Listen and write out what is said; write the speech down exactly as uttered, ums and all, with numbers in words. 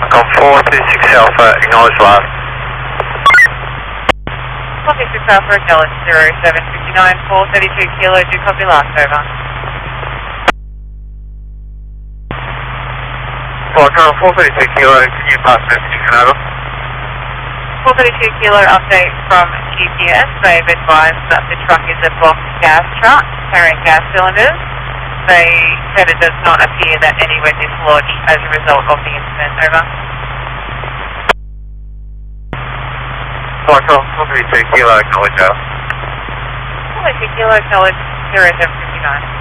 Con four two six Alpha, acknowledge last. four two six Alpha, acknowledge zero seven five nine, four thirty-two kilo, do copy last, over. Falcon four thirty-two kilo, can you pass message to over? four thirty-two kilo update from G P S. They've advised that the truck is a box gas truck carrying gas cylinders. They said it does not appear that any were dislodged as a result of the incident, over. Falcon four thirty-two kilo, acknowledge over. four thirty-two kilo, acknowledge zero seven five nine.